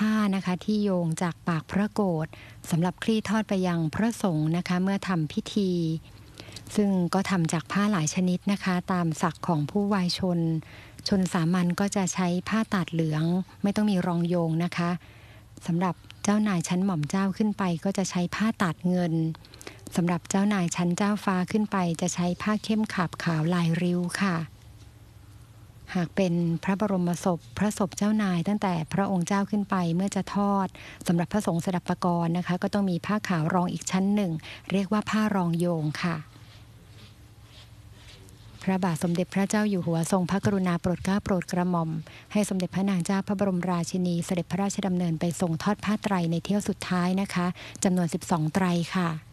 ผ้านะคะที่โยงจากปากพระโกฐสำหรับคลี่ทอดไปยังพระสงฆ์นะคะเมื่อทำพิธี ซึ่งก็ทำจากผ้าหลายชนิดนะคะตามศักดิ์ของผู้วายชนสามัญก็จะใช้ผ้าตัดเหลืองไม่ต้องมีรองโยงนะคะสำหรับเจ้านายชั้นหม่อมเจ้าขึ้นไปก็จะใช้ผ้าตัดเงินสำหรับเจ้านายชั้นเจ้าฟ้าขึ้นไปจะใช้ผ้าเข้มขาบขาวลายริ้วค่ะหากเป็นพระบรมศพพระศพเจ้านายตั้งแต่พระองค์เจ้าขึ้นไปเมื่อจะทอดสำหรับพระสงฆ์สดับปกรณ์นะคะก็ต้องมีผ้าขาวรองอีกชั้นหนึ่งเรียกว่าผ้ารองโยงค่ะพระบาทสมเด็จพระเจ้าอยู่หัวทรงพระกรุณาโปรดเกล้าโปรดกระหม่อมให้สมเด็จพระนางเจ้าพระบรมราชินีเสด็จพระราชดำเนินไปทรงทอดผ้าไตรในเที่ยวสุดท้ายนะคะจำนวน12ไตรค่ะ